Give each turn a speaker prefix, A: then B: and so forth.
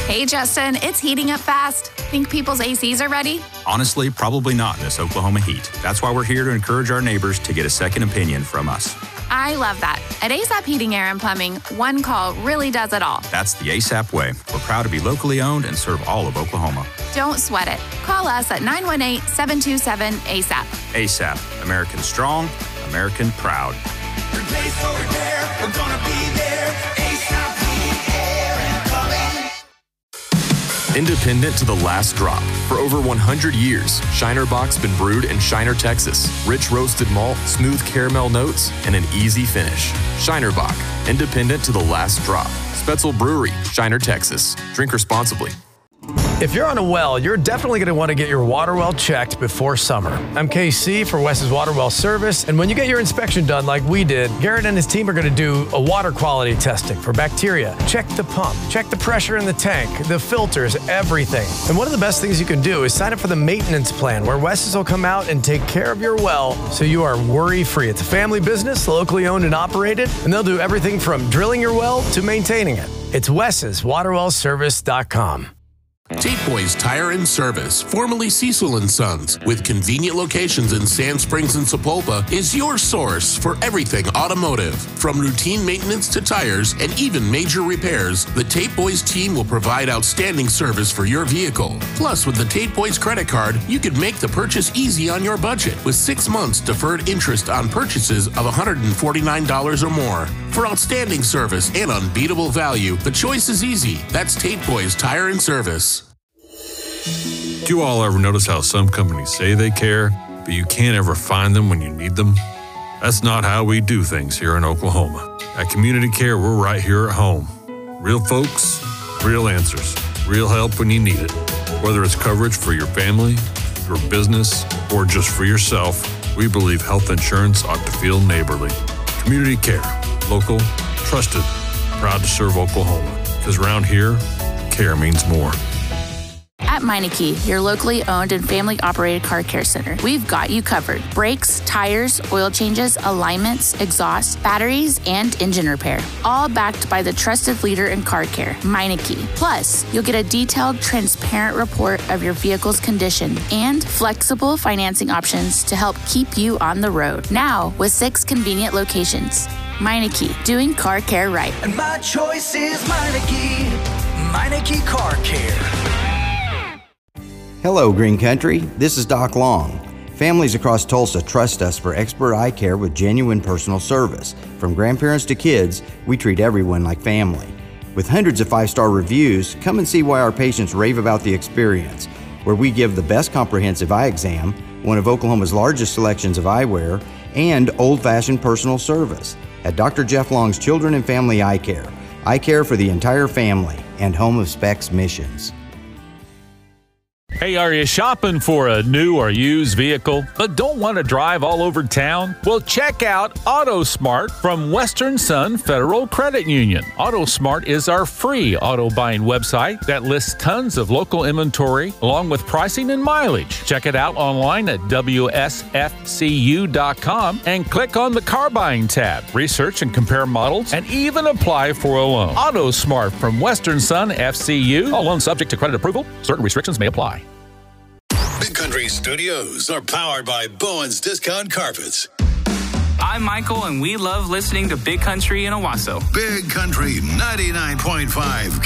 A: Hey, Justin, it's heating up fast. Think people's ACs are ready?
B: Honestly, probably not in this Oklahoma heat. That's why we're here to encourage our neighbors to get a second opinion from us.
A: I love that. At ASAP Heating, Air, and Plumbing, one call really does it all.
B: That's the ASAP way. We're proud to be locally owned and serve all of Oklahoma.
A: Don't sweat it. Call us at 918-727-ASAP.
B: ASAP. American strong, American proud.
C: Replace or repair, we're gonna be there. ASAP Heating, Air, and Plumbing.
D: Independent to the last drop. For over 100 years, Shiner Bock's been brewed in Shiner, Texas. Rich roasted malt, smooth caramel notes, and an easy finish. Shiner Bock, independent to the last drop. Spetzel Brewery, Shiner, Texas. Drink responsibly.
E: If you're on a well, you're definitely going to want to get your water well checked before summer. I'm KC for Wes's Water Well Service, and when you get your inspection done like we did, Garrett and his team are going to do a water quality testing for bacteria. Check the pump, check the pressure in the tank, the filters, everything. And one of the best things you can do is sign up for the maintenance plan, where Wes's will come out and take care of your well so you are worry-free. It's a family business, locally owned and operated, and they'll do everything from drilling your well to maintaining it. It's Wes's WaterWellService.com.
F: Tate Boys Tire and Service, formerly Cecil & Sons, with convenient locations in Sand Springs and Sapulpa, is your source for everything automotive. From routine maintenance to tires and even major repairs, the Tate Boys team will provide outstanding service for your vehicle. Plus, with the Tate Boys credit card, you can make the purchase easy on your budget with 6 months deferred interest on purchases of $149 or more. For outstanding service and unbeatable value, the choice is easy. That's Tate Boys Tire and Service.
G: Do you all ever notice how some companies say they care, but you can't ever find them when you need them? That's not how we do things here in Oklahoma. At Community Care, we're right here at home. Real folks, real answers, real help when you need it. Whether it's coverage for your family, your business, or just for yourself, we believe health insurance ought to feel neighborly. Community Care, local, trusted, proud to serve Oklahoma. Because around here, care means more.
A: At Meineke, your locally owned and family-operated car care center, we've got you covered. Brakes, tires, oil changes, alignments, exhaust, batteries, and engine repair. All backed by the trusted leader in car care, Meineke. Plus, you'll get a detailed, transparent report of your vehicle's condition and flexible financing options to help keep you on the road. Now, with 6 convenient locations. Meineke, doing car care right.
C: And my choice is Meineke. Meineke Car Care.
H: Hello, Green Country. This is Doc Long. Families across Tulsa trust us for expert eye care with genuine personal service. From grandparents to kids, we treat everyone like family. With hundreds of 5-star reviews, come and see why our patients rave about the experience, where we give the best comprehensive eye exam, one of Oklahoma's largest selections of eyewear, and old-fashioned personal service. At Dr. Jeff Long's Children and Family Eye Care for the entire family, and home of Specs Missions.
I: Hey, are you shopping for a new or used vehicle but don't want to drive all over town? Well, check out AutoSmart from Western Sun Federal Credit Union. AutoSmart is our free auto buying website that lists tons of local inventory along with pricing and mileage. Check it out online at WSFCU.com and click on the car buying tab. Research and compare models and even apply for a loan. AutoSmart from Western Sun FCU. All loans subject to credit approval. Certain restrictions may apply.
J: Big Country Studios are powered by Bowen's Discount Carpets.
K: I'm Michael, and we love listening to Big Country in Owasso.
J: Big Country 99.5